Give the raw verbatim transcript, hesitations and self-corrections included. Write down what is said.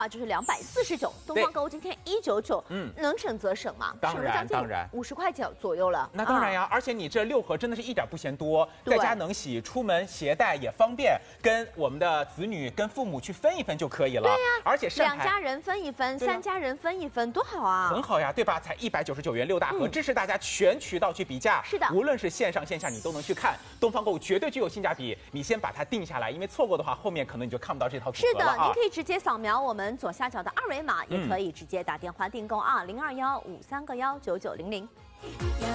啊，就是两百四十九，东方购物今天一九九，嗯，能省则省嘛， 当然当然， 五十块钱左右了。 那当然呀，啊、而且你这六盒真的是一点不嫌多，在家能洗，出门携带也方便，跟我们的子女、跟父母去分一分就可以了。 对呀、啊， 而且上两家人分一分，三家人分一分，多好啊！ 很好呀，对吧？才一百九十九元六大盒，嗯、支持大家全渠道去比价。 是的， 无论是线上线下，你都能去看。东方购物绝对具有性价比，你先把它定下来，因为错过的话，后面可能你就看不到这套组合了啊。 是的，您可以直接扫描我们左下角的二维码，也可以直接打电话订购啊，零二幺五三个幺九九零零。